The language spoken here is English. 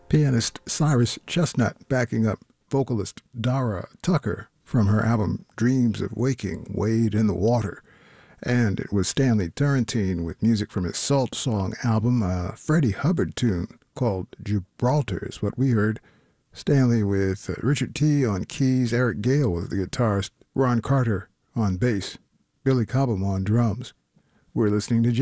Pianist Cyrus Chestnut backing up vocalist Dara Tucker from her album Dreams of Waking, Wade in the Water. And it was Stanley Turrentine with music from his Salt Song album, a Freddie Hubbard tune called Gibraltar is what we heard. Stanley with Richard T. on keys, Eric Gale was the guitarist, Ron Carter on bass, Billy Cobham on drums. We're listening to